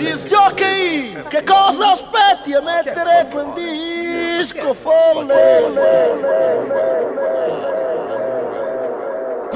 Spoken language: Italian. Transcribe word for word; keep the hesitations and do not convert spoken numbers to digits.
Disc jockey, che cosa aspetti a mettere quel disco folle?